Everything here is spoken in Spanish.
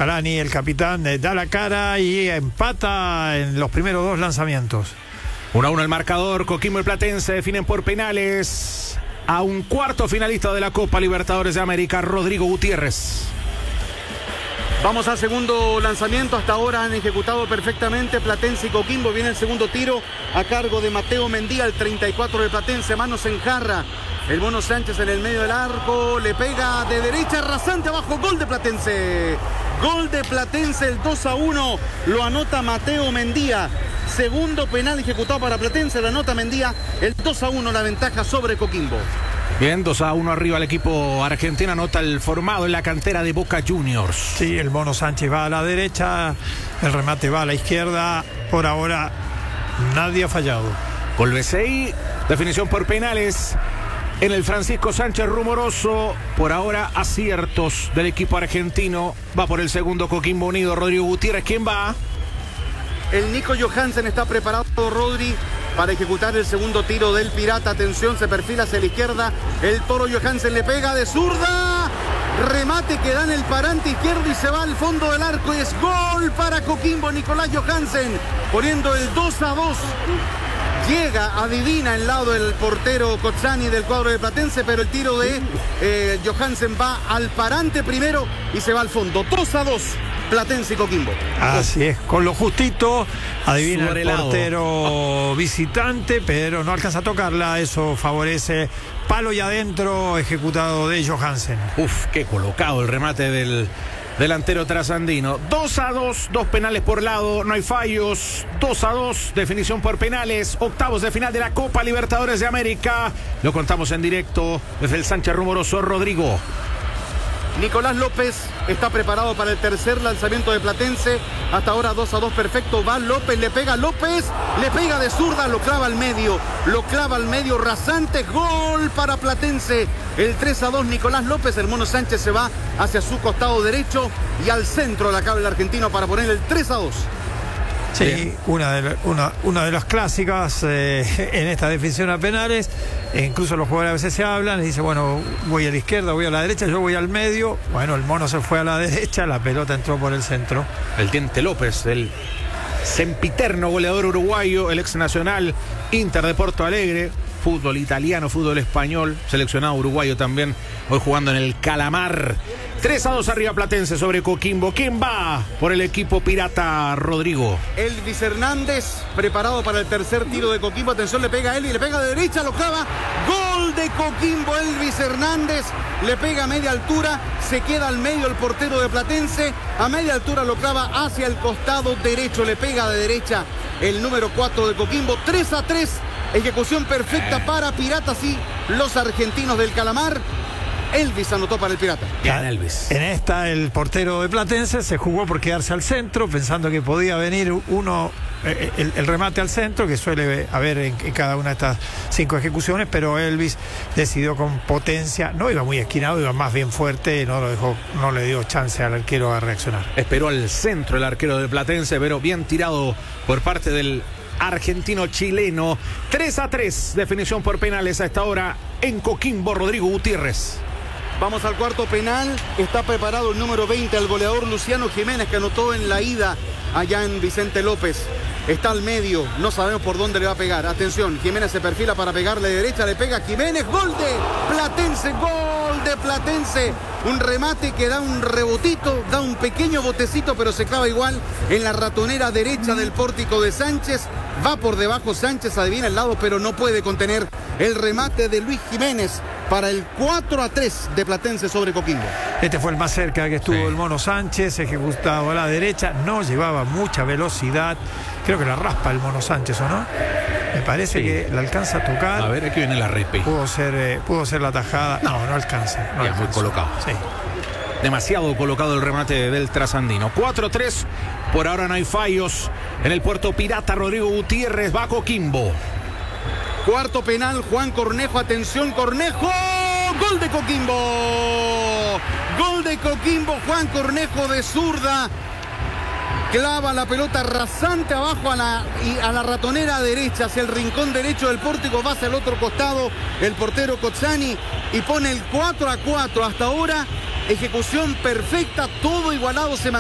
Galani, el capitán, da la cara y empata en los primeros 2 lanzamientos. 1-1 el marcador. Coquimbo y Platense definen por penales a un cuarto finalista de la Copa Libertadores de América, Rodrigo Gutiérrez. Vamos al segundo lanzamiento. Hasta ahora han ejecutado perfectamente Platense y Coquimbo. Viene el segundo tiro a cargo de Mateo Mendía, el 34 de Platense. Manos en jarra. El Mono Sánchez en el medio del arco. Le pega de derecha, rasante abajo. Gol de Platense. Gol de Platense, el 2-1. Lo anota Mateo Mendía. Segundo penal ejecutado para Platense. Lo anota Mendía. El 2-1, la ventaja sobre Coquimbo. Bien, 2-1 arriba el equipo argentino. Anota el formado en la cantera de Boca Juniors. Sí, el Mono Sánchez va a la derecha, el remate va a la izquierda. Por ahora nadie ha fallado. Golbesey, definición por penales en el Francisco Sánchez Rumoroso. Por ahora aciertos del equipo argentino. Va por el segundo Coquimbo Unido, Rodrigo Gutiérrez. ¿Quién va? El Nico Johansen está preparado, Rodri, para ejecutar el segundo tiro del Pirata. Atención, se perfila hacia la izquierda. El Toro Johansen le pega de zurda. Remate que da en el parante izquierdo y se va al fondo del arco. Y es gol para Coquimbo. Nicolás Johansen poniendo el 2-2. Llega, adivina el lado del portero Cozzani del cuadro de Platense, pero el tiro de Johansen va al parante primero y se va al fondo. 2-2. Platense y Coquimbo. Así es, con lo justito, adivina el portero visitante, pero no alcanza a tocarla, eso favorece palo y adentro, ejecutado de Johansen. Uf, qué colocado el remate del delantero trasandino. 2-2, 2 penales por lado, no hay fallos. 2-2, definición por penales. Octavos de final de la Copa Libertadores de América. Lo contamos en directo desde el Sánchez Rumoroso. Rodrigo. Nicolás López está preparado para el tercer lanzamiento de Platense. Hasta ahora 2-2 perfecto. Va López, le pega López, le pega de zurda, lo clava al medio, rasante. Gol para Platense. El 3-2, Nicolás López. El Mono Sánchez se va hacia su costado derecho y al centro la cabe el argentino para poner el 3-2. Sí, una de las clásicas en esta definición a penales. Incluso los jugadores a veces se hablan y dicen, bueno, voy a la izquierda, voy a la derecha, yo voy al medio. Bueno, el Mono se fue a la derecha, la pelota entró por el centro. El Diente López, el sempiterno goleador uruguayo, el ex nacional Inter de Porto Alegre, fútbol italiano, fútbol español, seleccionado uruguayo también, hoy jugando en el Calamar. 3-2 arriba Platense sobre Coquimbo. ¿Quién va por el equipo pirata, Rodrigo? Elvis Hernández, preparado para el tercer tiro de Coquimbo. Atención, le pega a Elvis, le pega de derecha, lo clava. Gol de Coquimbo, Elvis Hernández. Le pega a media altura, se queda al medio el portero de Platense. A media altura lo clava hacia el costado derecho, le pega de derecha el número 4 de Coquimbo. 3-3, ejecución perfecta para Piratas y los argentinos del Calamar. Elvis anotó para el Pirata. Gana Elvis. En esta el portero de Platense se jugó por quedarse al centro, pensando que podía venir el remate al centro, que suele haber en cada una de estas 5 ejecuciones, pero Elvis decidió con potencia, no iba muy esquinado, iba más bien fuerte, no le dio chance al arquero a reaccionar. Esperó al centro el arquero de Platense, pero bien tirado por parte del argentino chileno. 3-3, definición por penales a esta hora en Coquimbo, Rodrigo Gutiérrez. Vamos al cuarto penal. Está preparado el número 20, el goleador Luciano Jiménez, que anotó en la ida allá en Vicente López. Está al medio, no sabemos por dónde le va a pegar. Atención, Jiménez se perfila para pegarle de derecha, le pega Jiménez. Gol de Platense, gol de Platense. Un remate que da un rebotito, da un pequeño botecito, pero se clava igual en la ratonera derecha del pórtico de Sánchez. Va por debajo Sánchez, adivina el lado, pero no puede contener el remate de Luis Jiménez para el 4-3 de Platense sobre Coquimbo. Este fue el más cerca que estuvo el Mono Sánchez, ejecutado a la derecha, no llevaba mucha velocidad. Creo que la raspa el Mono Sánchez, ¿o no? Me parece que la alcanza a tocar. A ver, aquí viene la repe. Pudo ser la tajada. No alcanza. No alcanza. Muy colocado. Sí. Demasiado colocado el remate del trasandino. 4-3. Por ahora no hay fallos en el puerto pirata. Rodrigo Gutiérrez va a Coquimbo. Cuarto penal, Juan Cornejo. Atención, Cornejo. Gol de Coquimbo. Gol de Coquimbo. Juan Cornejo de zurda. Clava la pelota rasante abajo a la ratonera derecha, hacia el rincón derecho del pórtico, va hacia el otro costado el portero Cozzani y pone el 4-4. Hasta ahora, ejecución perfecta, todo igualado, se